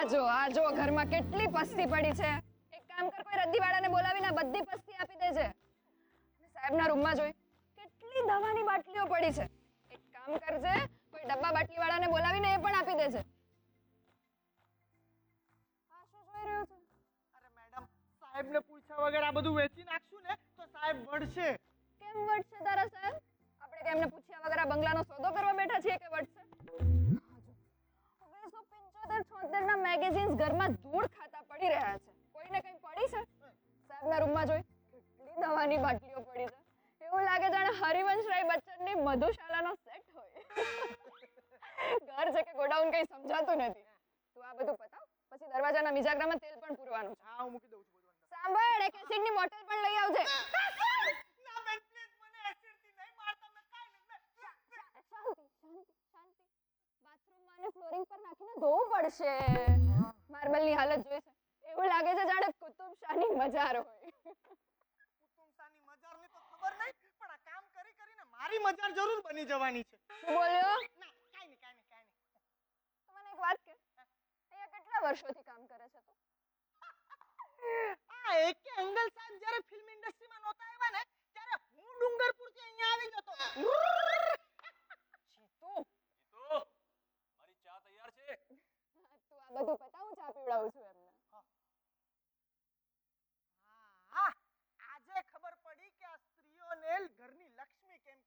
આ જો ઘરમાં કેટલી પસ્તી પડી છે. એક કામ કર, કોઈ રદ્દીવાળાને બોલાવીને બધી પસ્તી આપી દેજે. સાહેબના રૂમમાં જોઈ કેટલી દવાની બાટલીઓ પડી છે. એક કામ કરજે, કોઈ ડબ્બા બાટલીવાળાને બોલાવીને એ પણ આપી દેજે. આ શું જોઈ રહ્યો છે? અરે મેડમ, સાહેબને પૂછ્યા વગર આ બધું વેચી નાખશું ને તો સાહેબ વળશે. કેમ વટશે તારા સાહેબ? આપણે કે એમને પૂછ્યા વગર આ બંગલાનો સોદો કરવા બેઠા છીએ કે વટશે? 275-76 ના મેગેઝિન્સ ઘરમાં ધૂળ ખાતા પડી રહ્યા છે. કોઈને કઈ પડી છે? સાહેબના રૂમમાં જોઈ કેટલી દવાની બાટલીઓ પડી છે. એવું લાગે જાણે હરિવંશરાય બચ્ચનની મધુશાલાનો સેટ હોય. ઘર છે કે ગોડાઉન કઈ સમજાતું નથી. તું આ બધું પતાવ, પછી દરવાજાના મિજાગરામાં તેલ પણ પૂરવાનું છે. હા, હું મૂકી દઉં છું બધું અંદર. સાંભળ, એક એસિડની બોટલ પણ લઈ આવજે. ના બેન, પ્લીઝ મને એસિડથી નહીં મારતા, મેં કાઈ નહીં. શાંતિ. બાથરૂમમાં અને ફ્લોરિંગ પર નાખીને ધોવું પડશે. માર્બલની હાલત જોઈ છે. એવું લાગે છે જાણે કુતુબ શાહની મજાર હોય. કુતુમશાહની મજારની તો ખબર નહીં, પણ આ કામ કરીને મારી મજાર જરૂર બની જવાની છે. શું બોલ્યો? ના, કાઈ નહીં. તો મને એક વાત કે, અહીંયા કેટલા વર્ષોથી કામ કરે છે તું? આ એકે અંગલ સાહેબ જ્યારે ફિલ્મ ઇન્ડસ્ટ્રીમાં નહોતા આવ્યા ને, ત્યારે હું ડુંગરપુરથી અહીંયા આવી ગયો તો. જીતુ, મારી ચા તૈયાર છે. તું આ બધું પતા, હું ચા પીવડાવું છું એમને.